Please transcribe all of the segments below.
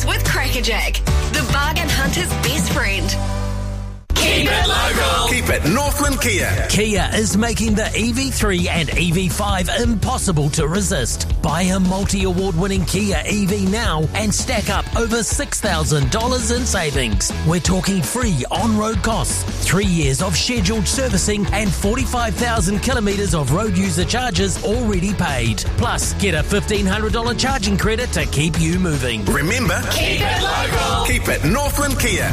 Games with Crackerjack, the bargain hunter's best friend. Keep it local. Keep it Northland Kia. Kia is making the EV3 and EV5 impossible to resist. Buy a multi-award-winning Kia EV now and stack up over $6,000 in savings. We're talking free on-road costs, 3 years of scheduled servicing and 45,000 kilometres of road user charges already paid. Plus, get a $1,500 charging credit to keep you moving. Remember, Keep it local. keep it Northland Kia.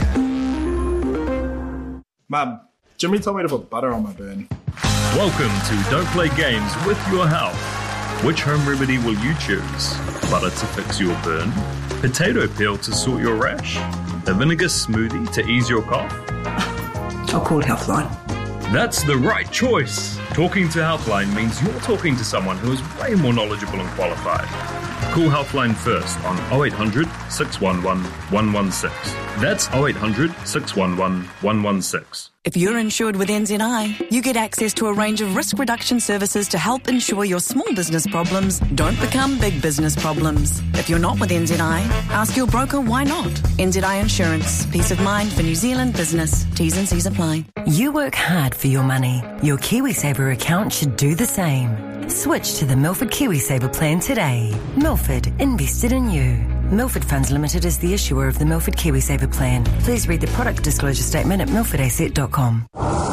Mum, Jimmy told me to put butter on my burn. Welcome to Don't Play Games with Your Health. Which home remedy will you choose? Butter to fix your burn? Potato peel to sort your rash? A vinegar smoothie to ease your cough? I'll call Healthline. That's the right choice. Talking to Healthline means you're talking to someone who is way more knowledgeable and qualified. Call Healthline first on 0800 611 116. That's 0800 611 116. If you're insured with NZI, you get access to a range of risk reduction services to help ensure your small business problems don't become big business problems. If you're not with NZI, ask your broker why not. NZI Insurance. Peace of mind for New Zealand business. T's and C's apply. You work hard for your money. Your KiwiSaver account should do the same. Switch to the Milford KiwiSaver plan today. Milford, invested in you. Milford Funds Limited is the issuer of the Milford KiwiSaver plan. Please read the product disclosure statement at milfordasset.com.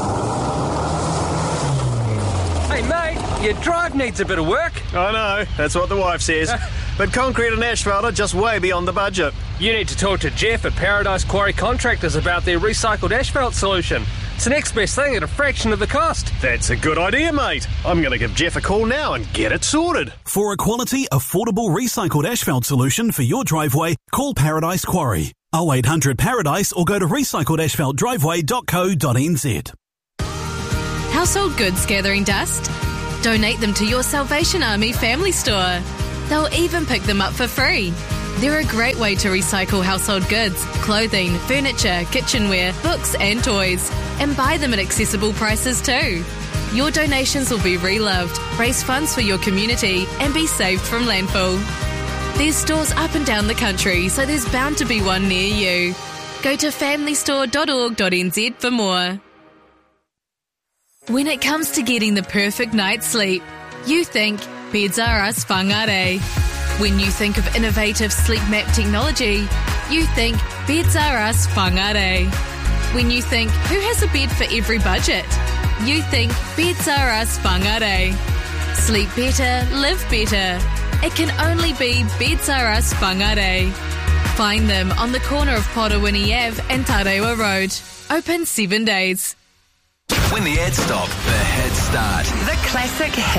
Hey mate, your drive needs a bit of work. I know, that's what the wife says. But concrete and asphalt are just way beyond the budget. You need to talk to Jeff at Paradise Quarry Contractors about their recycled asphalt solution. It's the next best thing at a fraction of the cost. That's a good idea, mate. I'm going to give Jeff a call now and get it sorted. For a quality, affordable recycled asphalt solution for your driveway, call Paradise Quarry. 0800 Paradise or go to recycledasphaltdriveway.co.nz. Household goods gathering dust? Donate them to your Salvation Army family store. They'll even pick them up for free. They're a great way to recycle household goods, clothing, furniture, kitchenware, books and toys, and buy them at accessible prices too. Your donations will be reloved, raise funds for your community and be saved from landfill. There's stores up and down the country, so there's bound to be one near you. Go to familystore.org.nz for more. When it comes to getting the perfect night's sleep, you think Beds R Us Whangare. When you think of innovative sleep map technology, you think Beds R Us Whangare. When you think who has a bed for every budget, you think Beds R Us Whangare. Sleep better, live better. It can only be Beds R Us Whangare. Find them on the corner of Porowini Ave and Tarewa Road. Open 7 days. When the ads stop, the hits start. The classic hit.